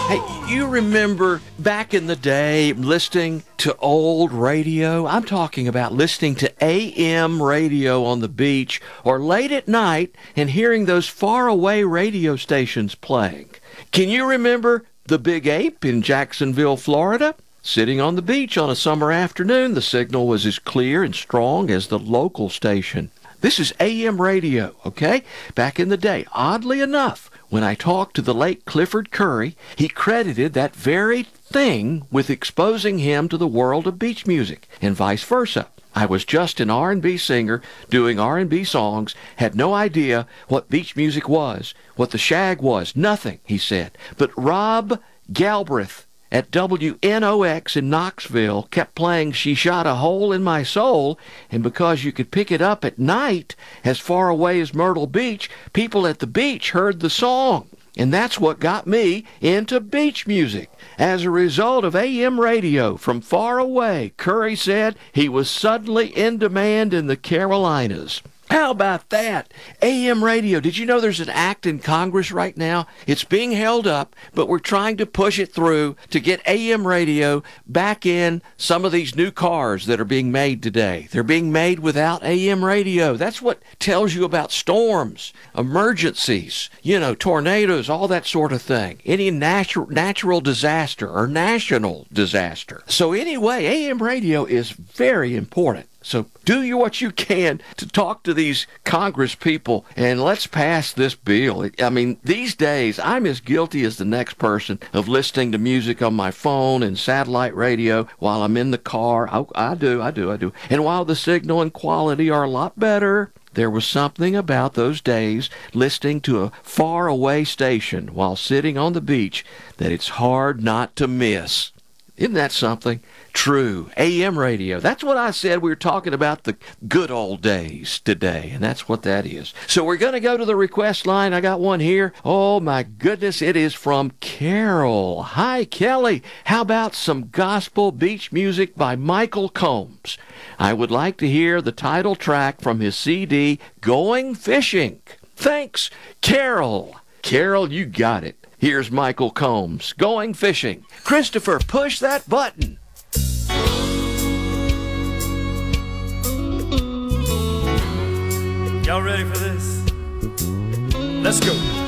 Hey, you remember back in the day listening to old radio? I'm talking about listening to AM radio on the beach or late at night and hearing those faraway radio stations playing. Can you remember the Big Ape in Jacksonville, Florida? Sitting on the beach on a summer afternoon, the signal was as clear and strong as the local station. This is AM radio, okay? Back in the day, oddly enough, when I talked to the late Clifford Curry, he credited that very thing with exposing him to the world of beach music, and vice versa. I was just an R&B singer doing R&B songs, had no idea what beach music was, what the shag was, nothing, he said. But Rob Galbraith at WNOX in Knoxville kept playing She Shot a Hole in My Soul, and because you could pick it up at night as far away as Myrtle Beach, people at the beach heard the song. And that's what got me into beach music. As a result of AM radio from far away, Curry said he was suddenly in demand in the Carolinas. How about that? AM radio. Did you know there's an act in Congress right now? It's being held up, but we're trying to push it through to get AM radio back in some of these new cars that are being made today. They're being made without AM radio. That's what tells you about storms, emergencies, tornadoes, all that sort of thing. Any natural disaster or national disaster. So anyway, AM radio is very important. So do what you can to talk to these Congress people, and let's pass this bill. I mean, these days, I'm as guilty as the next person of listening to music on my phone and satellite radio while I'm in the car. I do. And while the signal and quality are a lot better, there was something about those days listening to a faraway station while sitting on the beach that it's hard not to miss. Isn't that something? True. AM radio. That's what I said. We were talking about the good old days today, and that's what that is. So we're going to go to the request line. I got one here. Oh, my goodness. It is from Carol. Hi, Kelly. How about some gospel beach music by Michael Combs? I would like to hear the title track from his CD, Going Fishing. Thanks, Carol. Carol, you got it. Here's Michael Combs, Going Fishing. Christopher, push that button. Y'all ready for this? Let's go.